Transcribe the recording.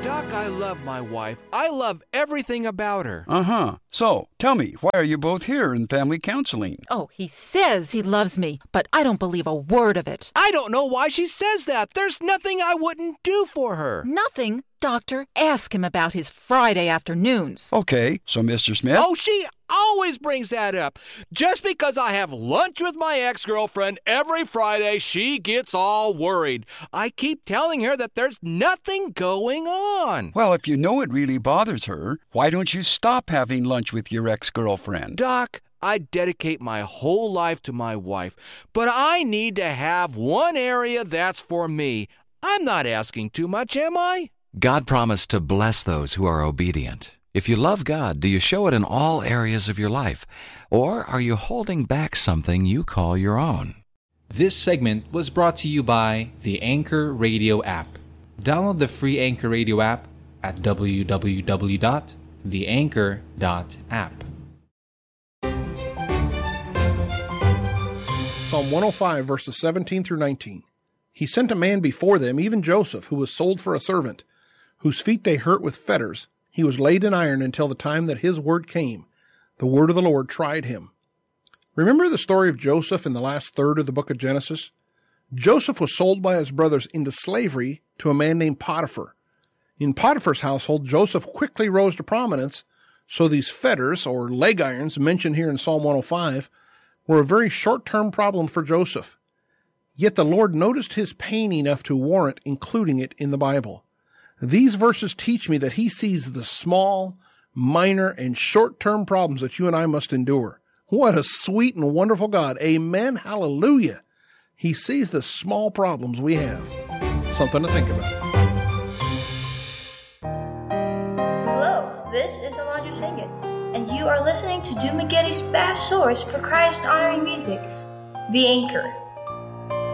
Doc, I love my wife. I love everything about her. Uh-huh. So, tell me, why are you both here in family counseling? Oh, he says he loves me, but I don't believe a word of it. I don't know why she says that. There's nothing I wouldn't do for her. Nothing? Doctor, ask him about his Friday afternoons. Okay, so Mr. Smith? Oh, she always brings that up. Just because I have lunch with my ex-girlfriend every Friday, she gets all worried. I keep telling her that there's nothing going on. Well, if you know it really bothers her, why don't you stop having lunch with your ex-girlfriend? Doc, I dedicate my whole life to my wife, but I need to have one area that's for me. I'm not asking too much, am I? God promised to bless those who are obedient. If you love God, do you show it in all areas of your life? Or are you holding back something you call your own? This segment was brought to you by the Anchor Radio app. Download the free Anchor Radio app at www.theanchor.app. Psalm 105, verses 17 through 19. He sent a man before them, even Joseph, who was sold for a servant, whose feet they hurt with fetters. He was laid in iron until the time that his word came. The word of the Lord tried him. Remember the story of Joseph in the last third of the book of Genesis? Joseph was sold by his brothers into slavery to a man named Potiphar. In Potiphar's household, Joseph quickly rose to prominence, so these fetters, or leg irons, mentioned here in Psalm 105, were a very short-term problem for Joseph. Yet the Lord noticed his pain enough to warrant including it in the Bible. These verses teach me that he sees the small, minor, and short-term problems that you and I must endure. What a sweet and wonderful God. Amen. Hallelujah. He sees the small problems we have. Something to think about. Hello, this is Alondra Singing, and you are listening to Dumagetti's best source for Christ-honoring music, The Anchor.